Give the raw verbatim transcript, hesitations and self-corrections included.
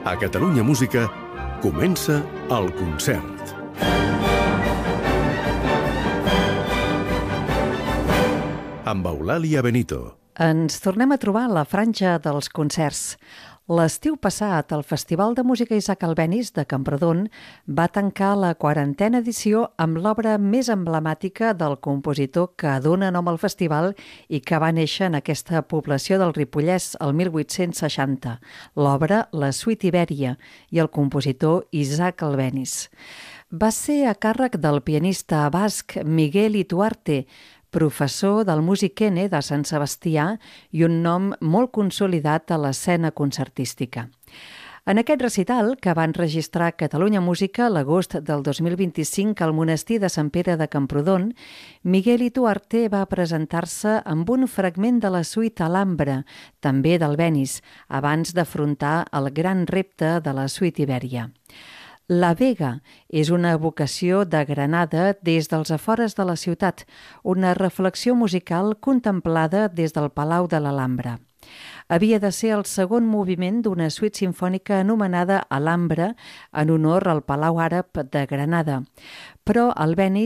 A Catalunya Música comença el concert. Amb Eulàlia Benito. Ens tornem a trobar a la franja dels concerts. L'estiu passat, el Festival de Música Isaac Albéniz de Camprodon va tancar la quarantena edició amb l'obra més emblemàtica del compositor que dona nom al festival i que va néixer en aquesta població del Ripollès el mil vuit-cents seixanta, l'obra La Suite Ibèria i el compositor Isaac Albéniz. Va ser a càrrec del pianista basc Miguel Ituarte, professor del Music-Ene de Sant Sebastià i un nom molt consolidat a l'escena concertística. En aquest recital, que va enregistrar Catalunya Música l'agost del dos mil vint-i-cinc al monestir de Sant Pere de Camprodon, Miguel Ituarte va presentar-se amb un fragment de la suite Alhambra, també d'Albéniz, abans d'afrontar el gran repte de la suite Ibèria. La Vega és una evocació de Granada des dels afores de la ciutat, una reflexió musical contemplada des del Palau de l'Alhambra. Havia de ser el segon moviment d'una suite simfònica anomenada Alhambra en honor al Palau Àrab de Granada, però Albéniz